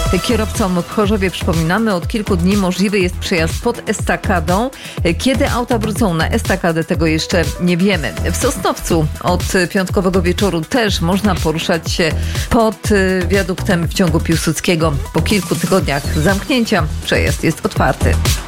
Kierowcom w Chorzowie, przypominamy, od kilku dni możliwy jest przejazd pod estakadą. Kiedy auta wrócą na estakadę, tego jeszcze nie wiemy. W Sosnowcu od piątkowego wieczoru też można poruszać się pod wiaduktem w ciągu Piłsudskiego. Po kilku tygodniach zamknięcia przejazd jest otwarty.